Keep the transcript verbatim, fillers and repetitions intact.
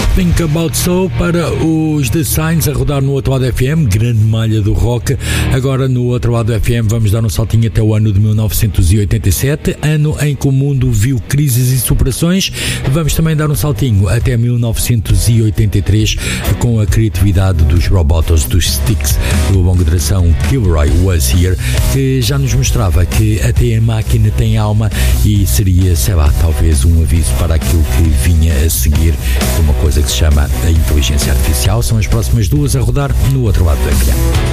Think About So para os The Signs a rodar no outro lado F M, grande malha do rock. Agora no outro lado F M vamos dar um saltinho até o ano de mil novecentos e oitenta e sete, ano em que o mundo viu crises e superações. Vamos também dar um saltinho até mil novecentos e oitenta e três com a criatividade dos Robotos, dos Styx, do longa duração Kilroy Was Here, que já nos mostrava que até a máquina tem alma e seria, sei lá, talvez um aviso para aquilo que vinha a seguir, uma coisa que se chama a inteligência artificial. São as próximas duas a rodar no outro lado do ecrã.